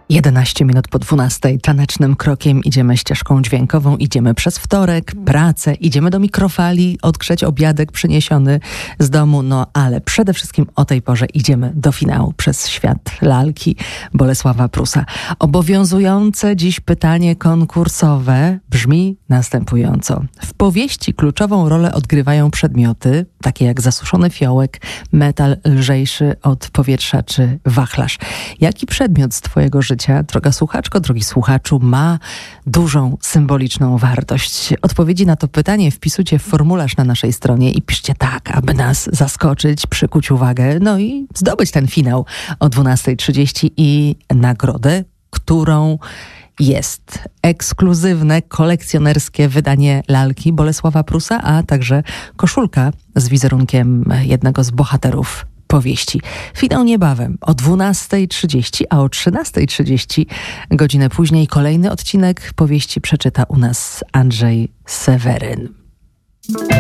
11 minut po 12. Tanecznym krokiem idziemy ścieżką dźwiękową, idziemy przez wtorek, pracę, idziemy do mikrofali, odgrzeć obiadek przyniesiony z domu, no ale przede wszystkim o tej porze idziemy do finału przez świat lalki Bolesława Prusa. Obowiązujące dziś pytanie konkursowe brzmi następująco. W powieści kluczową rolę odgrywają przedmioty, takie jak zasuszony fiołek, metal lżejszy od powietrza czy wachlarz. Jaki przedmiot z twojego życia, droga słuchaczko, drogi słuchaczu, ma dużą symboliczną wartość? Odpowiedzi na to pytanie wpisujcie w formularz na naszej stronie i piszcie tak, aby nas zaskoczyć, przykuć uwagę, no i zdobyć ten finał o 12:30 i nagrodę, którą jest ekskluzywne, kolekcjonerskie wydanie lalki Bolesława Prusa, a także koszulka z wizerunkiem jednego z bohaterów powieści. Finał niebawem o 12:30, a o 13:30 godzinę później kolejny odcinek powieści przeczyta u nas Andrzej Seweryn.